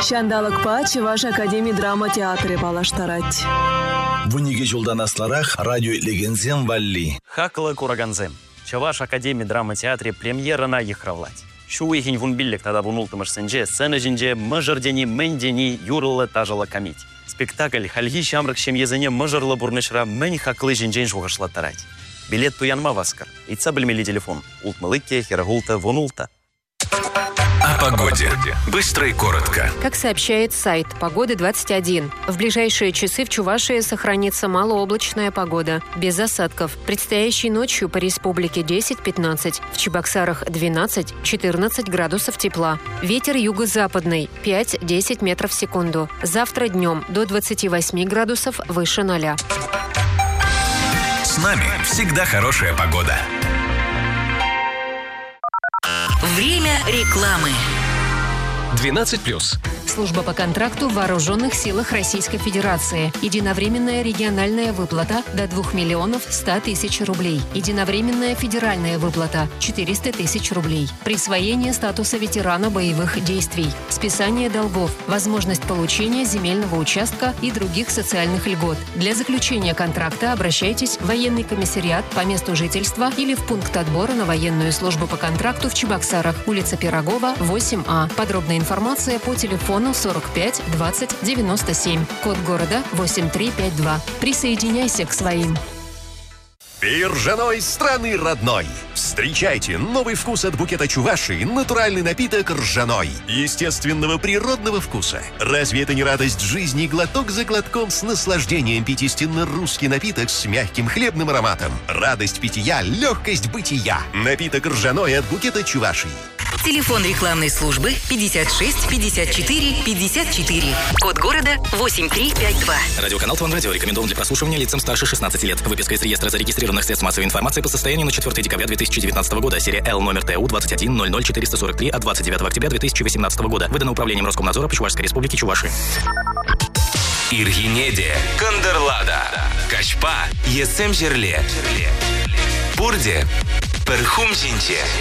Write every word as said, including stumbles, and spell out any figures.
Шандалыкпа Чуваш Академия драма театры балаштарать. Вуниге жолдан асларах радио легензем валли. Хакла кураганзем. Чуваш Академия драма театре премьерана ехравлать. Шу ихин вунбиллик тогда вунултымыш сенже, сцена жинже мыжырдени мендени юрлы тажала комить. Спектакль хальги шамрак шемьезене мыжырлы бурнышра мэнь хаклы жинжен шугашлаттарать. Билет туянма васкар. Ица бельмели телефон. Ултмалыке, херагулта, вунулта. О погоде. Быстро и коротко. Как сообщает сайт «Погода двадцать один», в ближайшие часы в Чувашии сохранится малооблачная погода, без осадков. Предстоящей ночью по республике десять-пятнадцать, в Чебоксарах двенадцать-четырнадцать градусов тепла. Ветер юго-западный пять-десять метров в секунду. Завтра днем до двадцати восьми градусов выше ноля. С нами всегда хорошая погода. Время рекламы. двенадцать плюс. Служба по контракту в Вооруженных силах Российской Федерации. Единовременная региональная выплата до двух миллионов ста тысяч рублей. Единовременная федеральная выплата четыреста тысяч рублей. Присвоение статуса ветерана боевых действий. Списание долгов. Возможность получения земельного участка и других социальных льгот. Для заключения контракта обращайтесь в военный комиссариат по месту жительства или в пункт отбора на военную службу по контракту в Чебоксарах, улица Пирогова, восемь А. Подробная информация по телефону сорок пять двадцать девяносто семь. Код города восемь три пять два. Присоединяйся к своим. Пей ржаной страны родной. Встречайте новый вкус от букета Чувашии, натуральный напиток ржаной. Естественного природного вкуса. Разве это не радость жизни, глоток за глотком с наслаждением пить истинно русский напиток с мягким хлебным ароматом? Радость питья, легкость бытия. Напиток ржаной от букета Чувашии. Телефон рекламной службы пятьдесят шесть пятьдесят четыре пятьдесят четыре. Код города восемь три пять два. Радиоканал Твон Радио рекомендован для прослушивания лицам старше шестнадцати лет. Выписка из реестра зарегистрированных средств массовой информации по состоянию на четвёртое декабря две тысячи девятнадцатого года. Серия Л номер Т У двадцать один ноль ноль четыреста сорок три от двадцать девятого октября две тысячи восемнадцатого года. Выдано управлением Роскомнадзора по Чувашской республике Чуваши. Иргинеде, Кандерлада, Качпа, Есем Жерле, Бурде, Перхум Синче.